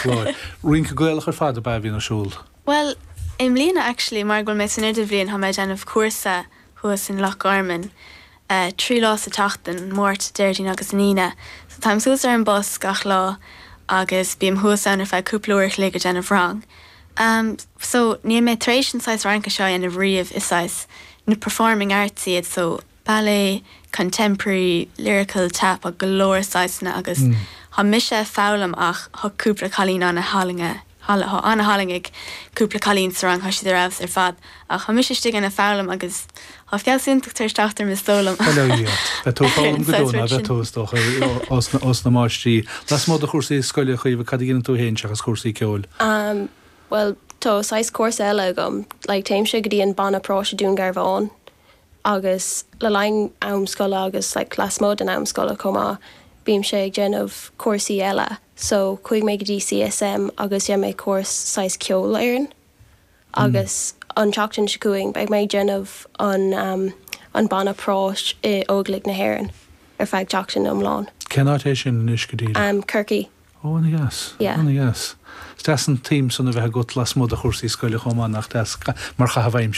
chlóir. Rin go gaelach ar fad a ba bhíon siúl. Well, im lína actually mar go mé san idir bblion ha méid anmh cuasa thuas in Loch Garman. 3 lá sa tachtan, mórt, deirdín agus nína. So táim sús ar an bus gach lá agus bíam thuas an ar feid cúplúir le go déanamh rang. So ní mé trééis sais ranca seo an a riamh isáis na performing arts iad, so ballet, contemporary, lyrical tap a galore saisna agus ha mise fálam ach ha cúpla chalín an a halinge anna halingig cúpla chalín sa rang hoisi ar ar fad ach ha mise stig an a fálam agus ha fial syntacht startar mis stólam. Tá fálam godóna a tóstoch os na máistí. Las mód a chósaí scoile chuoh cad ginn tú héin seachas chósaí ceol. Well, tá sais cuasa eile gom, like téim se go dtí an banna próise dún gar bháin, agus le lein am scola agus like clasmód an am scola comá bím sé ag déanamh cuasaí eile. So chuig mé go dtí CSM agus dhéim mé cuas sais ceol éireann. Agus an teachtain se cuaing beag mé déanamh an banna prós óglaigh na hÉireann ar feadh teachtain omláin. Cenátéis sin níos go dtí? Kirky. Oh, and yes. Yeah. And yes. Stas an team son a bheit got las mód a chósaí scoile chomá nach mar cha hafaim